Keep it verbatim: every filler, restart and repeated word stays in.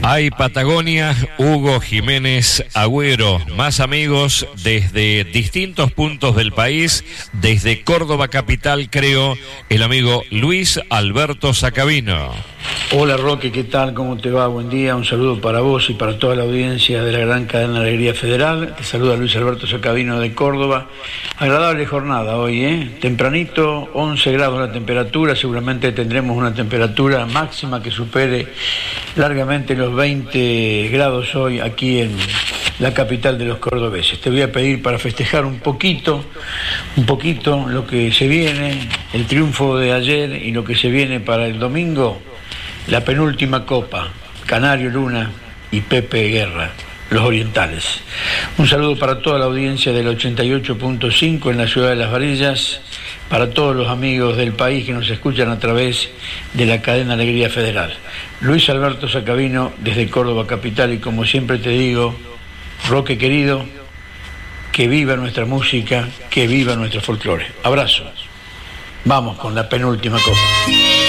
Hay Patagonia, Hugo Jiménez Agüero, más amigos desde distintos puntos del país, desde Córdoba capital, creo, el amigo Luis Alberto Sacabino. Hola Roque, ¿qué tal? ¿Cómo te va? Buen día, un saludo para vos y para toda la audiencia de la gran cadena Alegría Federal. Te saluda Luis Alberto Sacabino de Córdoba. Agradable jornada hoy, ¿eh? Tempranito, once grados la temperatura, seguramente tendremos una temperatura máxima que supere largamente los veinte grados hoy aquí en la capital de los cordobeses. Te voy a pedir para festejar un poquito, un poquito lo que se viene, el triunfo de ayer y lo que se viene para el domingo, la penúltima copa, Canario Luna y Pepe Guerra, los orientales. Un saludo para toda la audiencia del ochenta y ocho punto cinco en la ciudad de Las Varillas, para todos los amigos del país que nos escuchan a través de la cadena Alegría Federal. Luis Alberto Sacabino desde Córdoba capital, y como siempre te digo, Roque querido, que viva nuestra música, que viva nuestro folclore. Abrazos. Vamos con la penúltima copa.